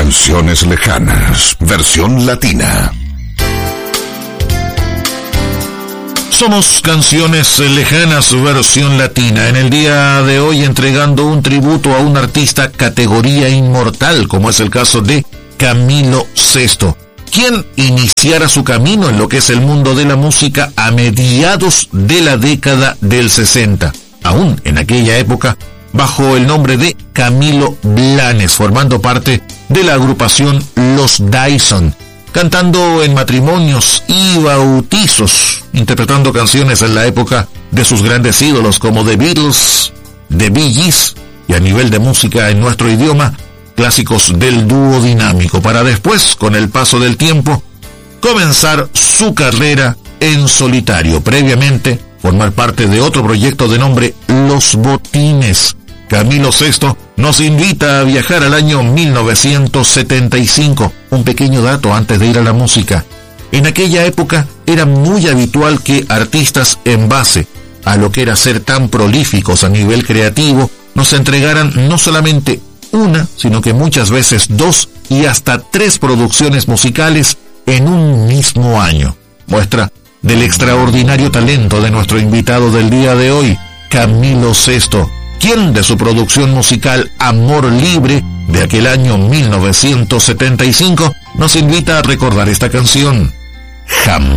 Canciones lejanas, versión latina. Somos Canciones Lejanas, versión latina. En el día de hoy entregando un tributo a un artista categoría inmortal, como es el caso de Camilo VI, quien iniciara su camino en lo que es el mundo de la música a mediados de la década del 60. Aún en aquella época, bajo el nombre de Camilo Blanes, formando parte de la agrupación Los Dyson, cantando en matrimonios y bautizos, interpretando canciones en la época de sus grandes ídolos como The Beatles, The Bee Gees, y a nivel de música en nuestro idioma, clásicos del dúo dinámico, para después, con el paso del tiempo, comenzar su carrera en solitario. Previamente, formar parte de otro proyecto de nombre Los Botines. Camilo VI nos invita a viajar al año 1975. Un pequeño dato antes de ir a la música. En aquella época era muy habitual que artistas, en base a lo que era ser tan prolíficos a nivel creativo, nos entregaran no solamente una, sino que muchas veces 2 y hasta 3 producciones musicales en un mismo año. Muestra del extraordinario talento de nuestro invitado del día de hoy, Camilo VI, quien de su producción musical Amor Libre, de aquel año 1975, nos invita a recordar esta canción, Jamás.